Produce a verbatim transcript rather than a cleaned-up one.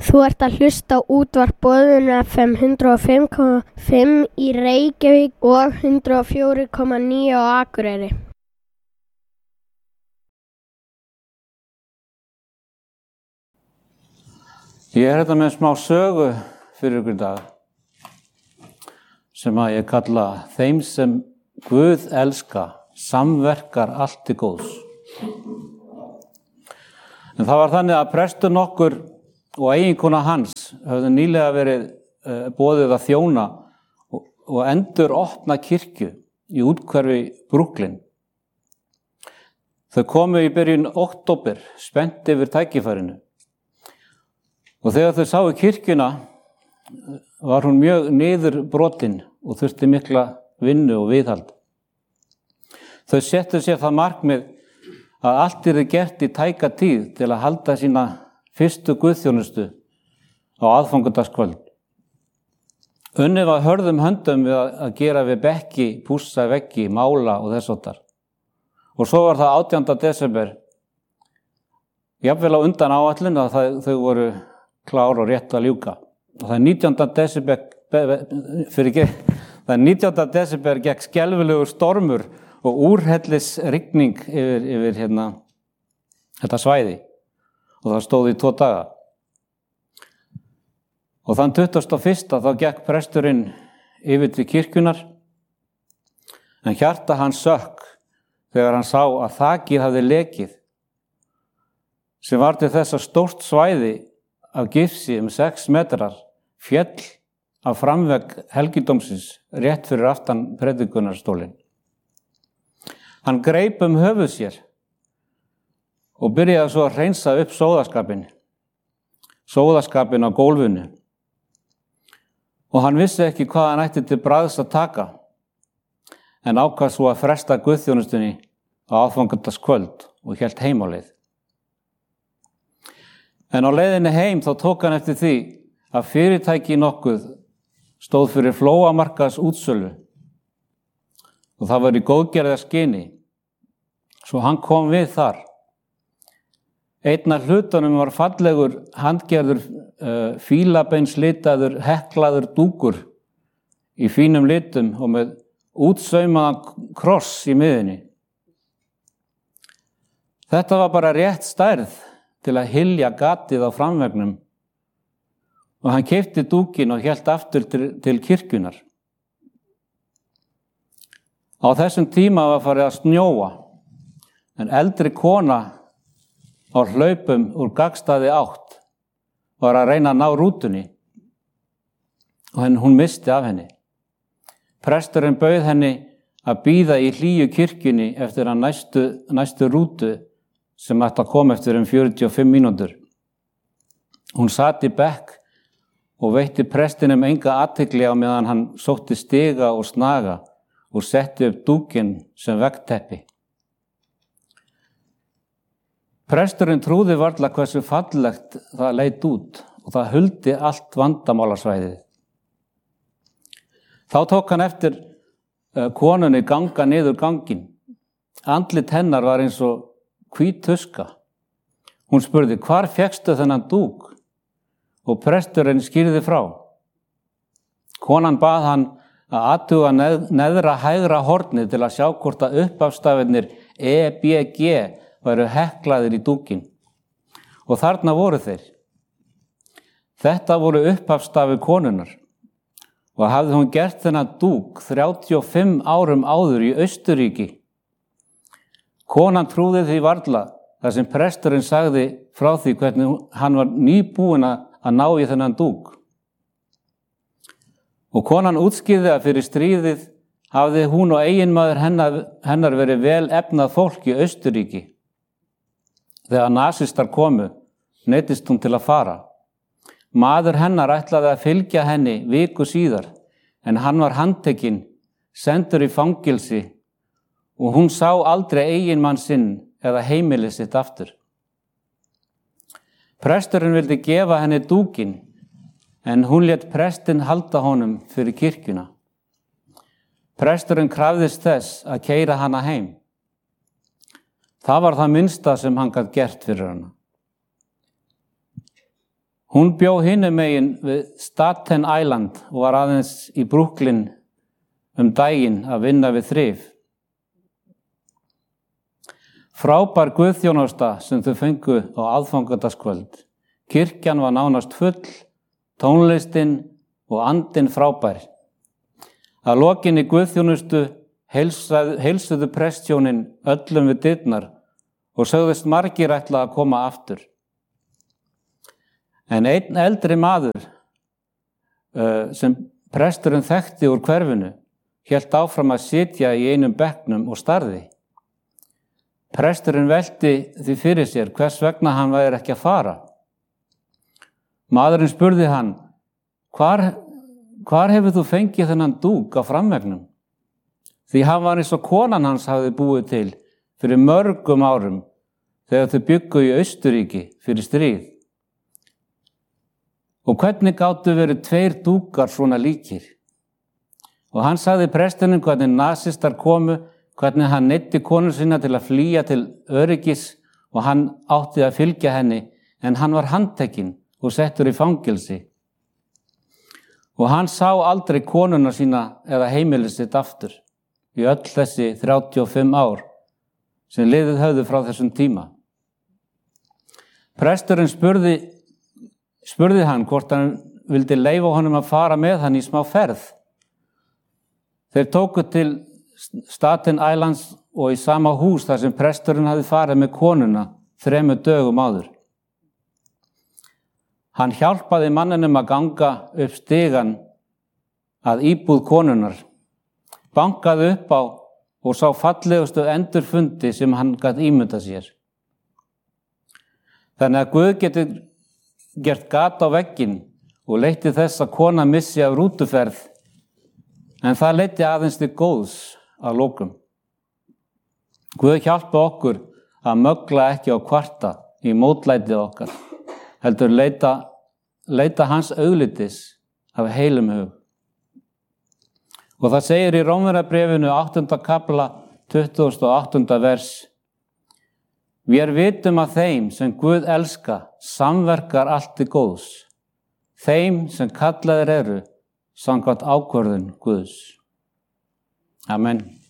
Þú ert að hlusta á útvarp Boðun F M hundrað og fimm komma fimm í Reykjavík og hundrað og fjögur komma níu á Akureyri. Ég er þetta með smá sögu fyrir ykkur í dag sem að ég kalla þeim sem Guð elska, samverkar allt til góðs. En það var þannig að prestur nokkur og eiginkona hans höfðu nýlega verið uh, boðið að þjóna og, og endur opna kirkju í úthverfi Brooklyn. Þau komu í byrjun október, spennt yfir tækifærinu. Og þegar þau sáu kirkjuna var hún mjög niðurbrotin og þurfti mikla vinnu og viðhald. Þau settu sér það markmið að allt yrði gert í tæka tíð til að halda sína fyrstu guðþjónustu á aðfangadagskvöld. Unnið var hörðum höndum við að gera við bekki, pússa veggi, mála og þess háttar. Og svo var það átjánda desember, jafnvel á undan áætlun að það, þau voru klár og rétt að ljúka. Og það er nítjánda desember, fyrir ekki, það er nítjánda desember gekk skelfilegur stormur og úrhellis rigning yfir, yfir hérna, þetta svæði. Og það stóð í tvo daga. Og þann tuttugasta og fyrsta þá gekk presturinn yfir til kirkjunar, en hjarta hans sökk þegar hann sá að þakið hafði lekið, sem var til þess að stórt svæði af gifsi um sex metrar féll af framvegg helgidómsins rétt fyrir aftan predikunarstólinn. Hann greip um höfuð sér og byrjaði svo að hreinsa upp sóðaskapinn, sóðaskapinn á gólfinu. Og hann vissi ekki hvað hann ætti til bragðs að taka, en ákvað svo að fresta guðþjónustunni á aðfangadagskvöld og hélt heim á leið. En á leiðinni heim þá tók hann eftir því að fyrirtæki nokkuð stóð fyrir flóamarkaðs útsölu og það var í góðgerðarskyni, svo hann kom við þar. Einn af hlutunum var fallegur, handgerður, uh, fílabeinslitaður, heklaður dúkur í fínum litum og með útsaumaðan kross í miðunni. Þetta var bara rétt stærð til að hylja gatið á framvegnum og hann keypti dúkin og hélt aftur til, til kirkjunar. Á þessum tíma var farið að snjóa, en eldri kona á hlaupum úr gagnstæði átt var að reyna að ná rútunni og hún missti af henni. Presturinn bauð henni að bíða í hlýju kirkjunni eftir að næstu, næstu rútu sem ætti að koma eftir um fjörutíu og fimm mínútur. Hún sat í bekk og veitti prestinum enga athygli á meðan hann sótti stiga og snaga og setti upp dúkinn sem veggteppi. Presturinn trúði varla hversu fallegt það leit út og það huldi allt vandamálasvæðið. Þá tók hann eftir konunni ganga niður ganginn. Andlit hennar var eins og hvít tuska. Hún spurði, hvar fékkstu þennan dúk? Og presturinn skýrði frá. Konan bað hann að athuga neð, neðra hægra hornið til að sjá hvort að uppafstafirnir E B G væru heklaðir í dúkin. Og þarna voru þeir. Þetta voru upphafsstafi konunnar og hafði hún gert þennan dúk þrjátíu og fimm árum áður í Austurríki. Konan trúði því varla þar sem presturinn sagði frá því hvernig hann var nýbúinn að ná í þennan dúk. Og konan útskýrði að fyrir stríðið hafði hún og eiginmaður hennar, hennar verið vel efnað fólk í Austurríki. Þegar nasistar komu, neyddist hún til að fara. Maður hennar ætlaði að fylgja henni viku síðar, en hann var handtekinn, sendur í fangilsi og hún sá aldrei eiginmann sinn eða heimili sitt aftur. Presturinn vildi gefa henni dúkinn, en hún lét prestinn halda honum fyrir kirkjuna. Presturinn krafðist þess að keyra hana heim. Það var það minnsta sem hann gat gert fyrir hana. Hún bjó hinum megin við Staten Island og var aðeins í Brooklyn um daginn að vinna við þrif. Frábær guðþjónusta sem þau fengu á aðfangadagskvöld. Kirkjan var nánast full, tónlistin og andinn frábær. Að lokinni guðþjónustu heilsuðu prestshjónin öllum við dyrnar og sögðust margir ætla að koma aftur. En einn eldri maður uh, sem presturinn þekkti úr hverfinu hélt áfram að sitja í einum bekknum og starði. Presturinn velti því fyrir sér hvers vegna hann væri ekki að fara. Maðurinn spurði hann, hvar, hvar hefur þú fengið þennan dúk á framvegnum? Því hann var eins og konan hans hafði búið til fyrir mörgum árum þegar þau bjuggu í Austurríki fyrir stríð. Og hvernig gátu verið tveir dúkar svona líkir? Og hann sagði prestinum hvernig nasistar komu, hvernig hann neyddi konu sína til að flýja til öryggis og hann átti að fylgja henni, en hann var handtekinn og settur í fangelsi. Og hann sá aldrei konuna sína eða heimilið sitt aftur í öll þessi þrjátíu og fimm ár sem liðið höfðu frá þessum tíma. Presturinn spurði, spurði hann hvort hann vildi leyfa honum að fara með hann í smá ferð. Þeir tóku til Staten Islands og í sama hús þar sem presturinn hafði farið með konuna þremur dögum áður. Hann hjálpaði manninum að ganga upp stigann að íbúð konunar, bankaði upp á og sá fallegustu endurfundi sem hann gat ímyndað sér. Þannig að Guð getur gert gat á vegginn og leiddi þess að kona missi af rútuferð, en það leiddi aðeins til góðs að lokum. Guð hjálpa okkur að mögla ekki á kvarta í mótlæti okkar, heldur leita, leita hans auglitis af heilum hug. Og það segir í Rómverjabréfinu áttunda kafla tuttugasta og áttunda vers: Vér vitum að þeim sem Guð elska samverkar allt til góðs, þeim sem kallaðir eru samkvæmt ákvörðun Guðs. Amen.